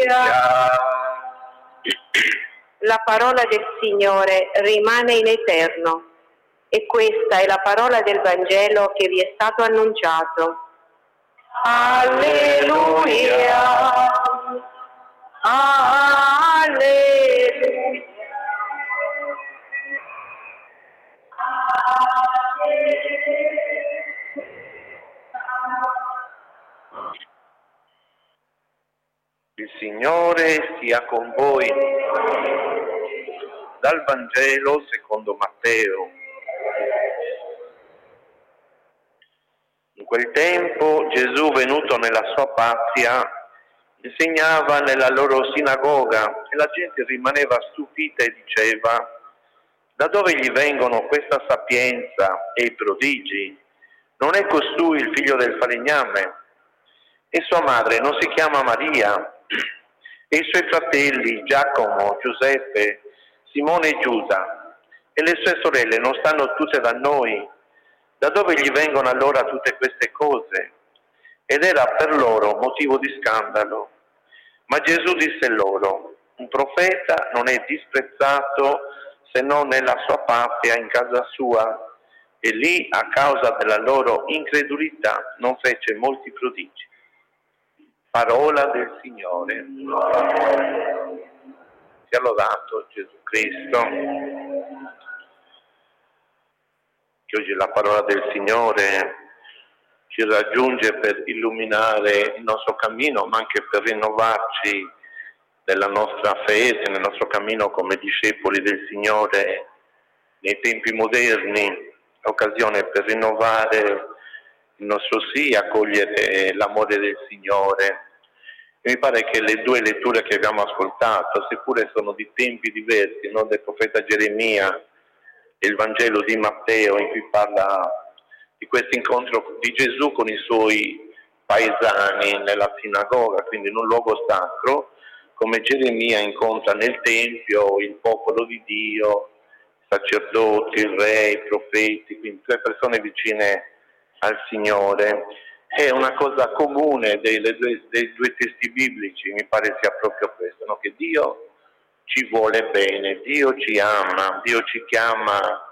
La parola del Signore rimane in eterno e questa è la parola del Vangelo che vi è stato annunciato. Alleluia! Alleluia! Il Signore sia con voi. Dal Vangelo secondo Matteo. In quel tempo Gesù, venuto nella sua patria, insegnava nella loro sinagoga e la gente rimaneva stupita e diceva: da dove gli vengono questa sapienza e i prodigi? Non è costui il figlio del falegname? E sua madre non si chiama Maria? E i suoi fratelli Giacomo, Giuseppe, Simone e Giuda? E le sue sorelle non stanno tutte da noi? Da dove gli vengono allora tutte queste cose? Ed era per loro motivo di scandalo. Ma Gesù disse loro: un profeta non è disprezzato se non nella sua patria, in casa sua, e lì, a causa della loro incredulità, non fece molti prodigi. Parola del Signore. Sia lodato Gesù Cristo. Che oggi la parola del Signore ci raggiunge per illuminare il nostro cammino, ma anche per rinnovarci nella nostra fede, nel nostro cammino come discepoli del Signore nei tempi moderni, occasione per rinnovare il nostro sì, accogliere l'amore del Signore. E mi pare che le due letture che abbiamo ascoltato, seppure sono di tempi diversi, no? Del profeta Geremia e il Vangelo di Matteo, in cui parla di questo incontro di Gesù con i suoi paesani nella sinagoga, quindi in un luogo sacro, come Geremia incontra nel Tempio il popolo di Dio, i sacerdoti, il re, i profeti, quindi tre persone vicine al Signore. È una cosa comune dei due testi biblici, mi pare sia proprio questo, no? Che Dio ci vuole bene, Dio ci ama, Dio ci chiama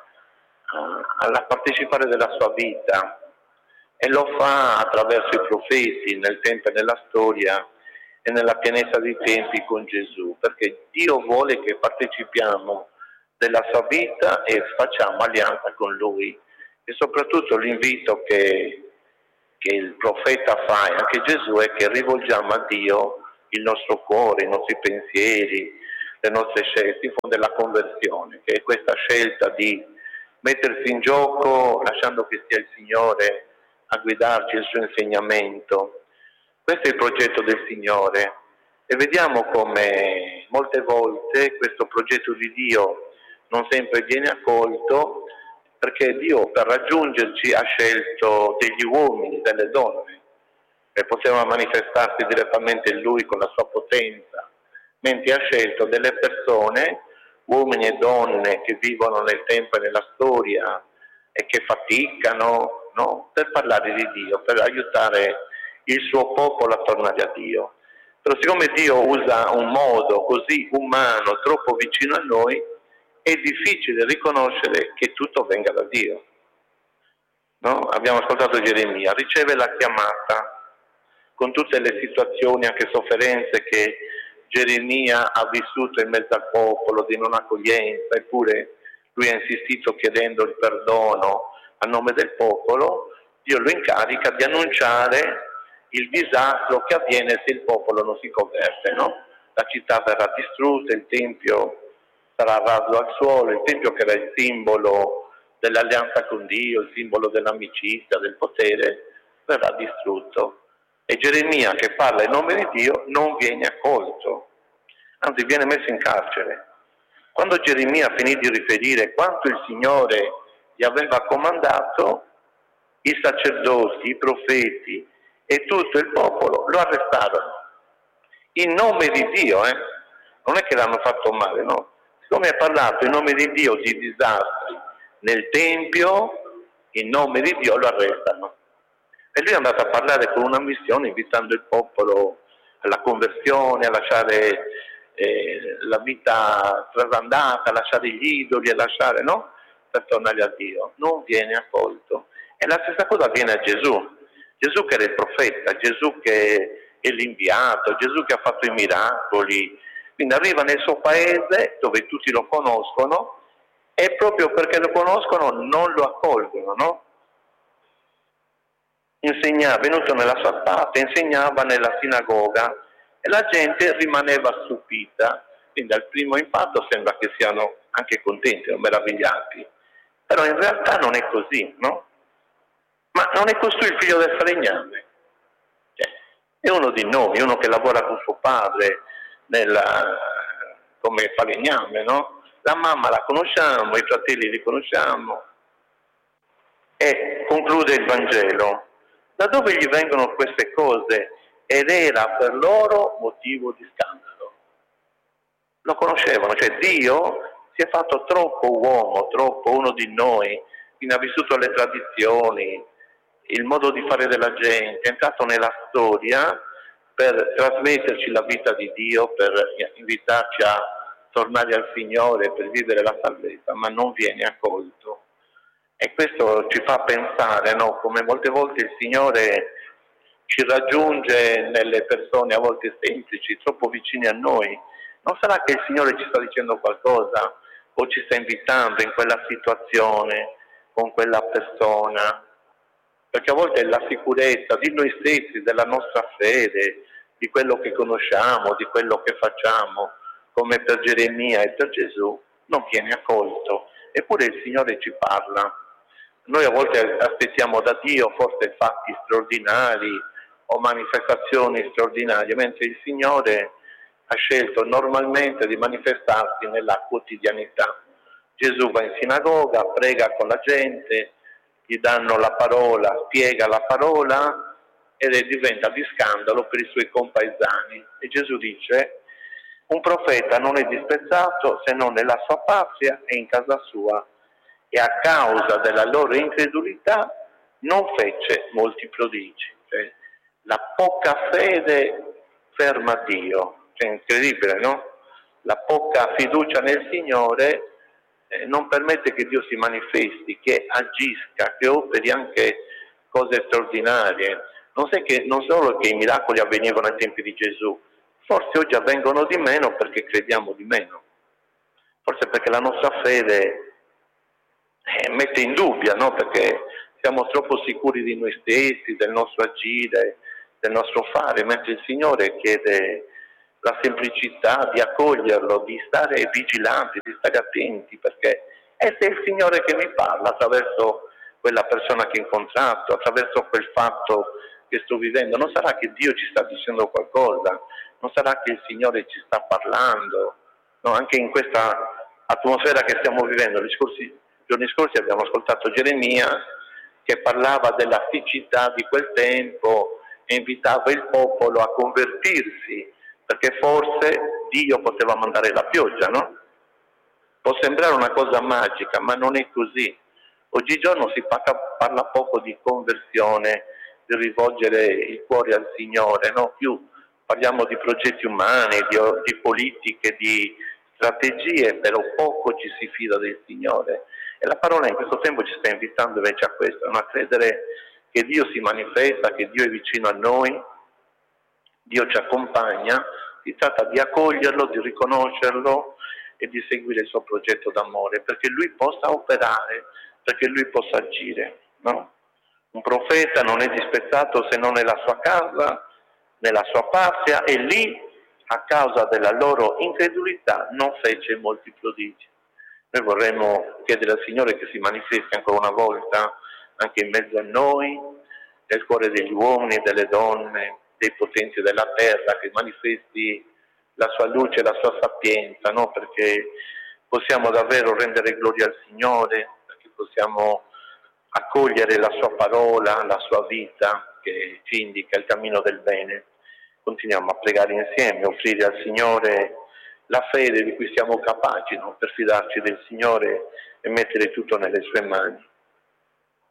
a partecipare della sua vita e lo fa attraverso i profeti nel tempo e nella storia e nella pienezza dei tempi con Gesù, perché Dio vuole che partecipiamo della sua vita e facciamo alleanza con Lui. E soprattutto l'invito che il profeta fa, e anche Gesù, è che rivolgiamo a Dio il nostro cuore, i nostri pensieri, le nostre scelte, in fondo della conversione, che è questa scelta di mettersi in gioco lasciando che sia il Signore a guidarci il suo insegnamento. Questo è il progetto del Signore e vediamo come molte volte questo progetto di Dio non sempre viene accolto, perché Dio per raggiungerci ha scelto degli uomini, delle donne, che potevano manifestarsi direttamente in Lui con la sua potenza, mentre ha scelto delle persone, uomini e donne che vivono nel tempo e nella storia e che faticano, no? Per parlare di Dio, per aiutare il suo popolo a tornare a Dio. Però siccome Dio usa un modo così umano, troppo vicino a noi, è difficile riconoscere che tutto venga da Dio. No? Abbiamo ascoltato Geremia, riceve la chiamata con tutte le situazioni, anche sofferenze che Geremia ha vissuto in mezzo al popolo di non accoglienza, eppure lui ha insistito chiedendo il perdono a nome del popolo. Dio lo incarica di annunciare il disastro che avviene se il popolo non si converte, no? La città verrà distrutta, il Tempio sarà raso al suolo, il Tempio che era il simbolo dell'alleanza con Dio, il simbolo dell'amicizia, del potere, verrà distrutto. E Geremia, che parla in nome di Dio, non viene accolto, anzi viene messo in carcere. Quando Geremia finì di riferire quanto il Signore gli aveva comandato, i sacerdoti, i profeti e tutto il popolo lo arrestarono. In nome di Dio, non è che l'hanno fatto male, no. Siccome ha parlato in nome di Dio di disastri nel Tempio, in nome di Dio lo arrestano. E lui è andato a parlare con una missione invitando il popolo alla conversione, a lasciare la vita trasandata, a lasciare gli idoli, a lasciare, no? Per tornare a Dio. Non viene accolto. E la stessa cosa avviene a Gesù. Gesù che era il profeta, Gesù che è l'inviato, Gesù che ha fatto i miracoli. Quindi arriva nel suo paese dove tutti lo conoscono e proprio perché lo conoscono non lo accolgono, no? Insegnava, venuto nella sua patria, insegnava nella sinagoga e la gente rimaneva stupita. Quindi al primo impatto sembra che siano anche contenti o meravigliati, però in realtà non è così, no? Ma non è costui il figlio del falegname? È uno di noi, uno che lavora con suo padre come falegname, no? La mamma la conosciamo, i fratelli li conosciamo. E conclude il Vangelo. Da dove gli vengono queste cose? Ed era per loro motivo di scandalo. Lo conoscevano, cioè Dio si è fatto troppo uomo, troppo uno di noi, quindi ha vissuto le tradizioni, il modo di fare della gente, è entrato nella storia per trasmetterci la vita di Dio, per invitarci a tornare al Signore, per vivere la salvezza, ma non viene accolto. E questo ci fa pensare, no? Come molte volte il Signore ci raggiunge nelle persone a volte semplici, troppo vicine a noi. Non sarà che il Signore ci sta dicendo qualcosa o ci sta invitando in quella situazione, con quella persona? Perché a volte è la sicurezza di noi stessi, della nostra fede, di quello che conosciamo, di quello che facciamo, come per Geremia e per Gesù, non viene accolto. Eppure il Signore ci parla. Noi a volte aspettiamo da Dio forse fatti straordinari o manifestazioni straordinarie, mentre il Signore ha scelto normalmente di manifestarsi nella quotidianità. Gesù va in sinagoga, prega con la gente, gli danno la parola, spiega la parola ed diventa di scandalo per i suoi compaesani. E Gesù dice: un profeta non è disprezzato se non nella sua patria e in casa sua, e a causa della loro incredulità non fece molti prodigi. Cioè, la poca fede ferma Dio. Cioè, incredibile, no? La poca fiducia nel Signore non permette che Dio si manifesti, che agisca, che operi anche cose straordinarie. Non solo che i miracoli avvenivano ai tempi di Gesù, forse oggi avvengono di meno perché crediamo di meno, forse perché la nostra fede mette in dubbio, no? Perché siamo troppo sicuri di noi stessi, del nostro agire, del nostro fare, mentre il Signore chiede la semplicità di accoglierlo, di stare vigilanti, di stare attenti, perché è se il Signore che mi parla attraverso quella persona che ho incontrato, attraverso quel fatto che sto vivendo. Non sarà che Dio ci sta dicendo qualcosa, non sarà che il Signore ci sta parlando, no? Anche in questa atmosfera che stiamo vivendo. I giorni scorsi abbiamo ascoltato Geremia che parlava della siccità di quel tempo e invitava il popolo a convertirsi, perché forse Dio poteva mandare la pioggia, no? Può sembrare una cosa magica, ma non è così. Oggigiorno si parla poco di conversione, di rivolgere il cuore al Signore, no? Più parliamo di progetti umani, di politiche, di strategie, però poco ci si fida del Signore. E la parola in questo tempo ci sta invitando invece a questo, a credere che Dio si manifesta, che Dio è vicino a noi, Dio ci accompagna. Si tratta di accoglierlo, di riconoscerlo e di seguire il suo progetto d'amore, perché Lui possa operare, perché Lui possa agire, no? Un profeta non è disprezzato se non nella sua casa, nella sua patria, e lì, a causa della loro incredulità, non fece molti prodigi. Noi vorremmo chiedere al Signore che si manifesti ancora una volta anche in mezzo a noi, nel cuore degli uomini e delle donne, dei potenti della terra, che manifesti la sua luce e la sua sapienza, no? Perché possiamo davvero rendere gloria al Signore, perché possiamo accogliere la sua parola, la sua vita che ci indica il cammino del bene. Continuiamo a pregare insieme, offrire al Signore la fede di cui siamo capaci, no? Per fidarci del Signore e mettere tutto nelle sue mani.